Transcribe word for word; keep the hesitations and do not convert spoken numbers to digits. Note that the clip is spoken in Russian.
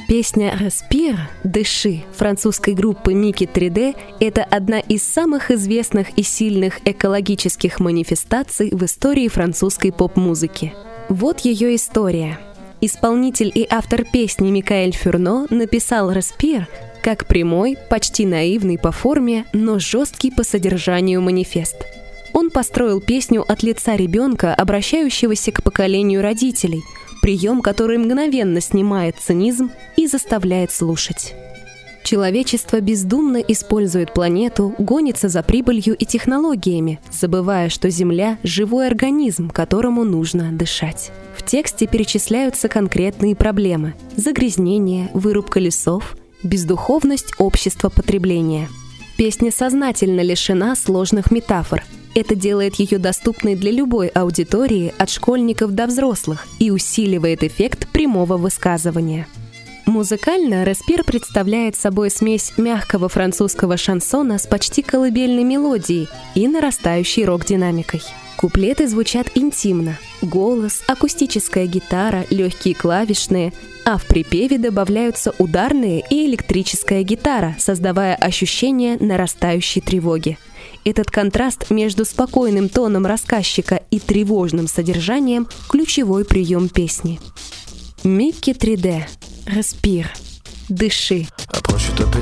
Песня «Respire» «Дыши» французской группы Mickey три дэ – это одна из самых известных и сильных экологических манифестаций в истории французской поп-музыки. Вот ее история. Исполнитель и автор песни Микаэль Фюрно написал «Respire» как прямой, почти наивный по форме, но жесткий по содержанию манифест. Он построил песню от лица ребенка, обращающегося к поколению родителей, прием, который мгновенно снимает цинизм и заставляет слушать. Человечество бездумно использует планету, гонится за прибылью и технологиями, забывая, что Земля – живой организм, которому нужно дышать. В тексте перечисляются конкретные проблемы – загрязнение, вырубка лесов, бездуховность общества потребления. Песня сознательно лишена сложных метафор. Это делает ее доступной для любой аудитории, от школьников до взрослых, и усиливает эффект прямого высказывания. Музыкально «Respire» представляет собой смесь мягкого французского шансона с почти колыбельной мелодией и нарастающей рок-динамикой. Куплеты звучат интимно. Голос, акустическая гитара, легкие клавишные, а в припеве добавляются ударные и электрическая гитара, создавая ощущение нарастающей тревоги. Этот контраст между спокойным тоном рассказчика и тревожным содержанием – ключевой прием песни. Mickey три дэ. «Respire». Дыши. Approche-toi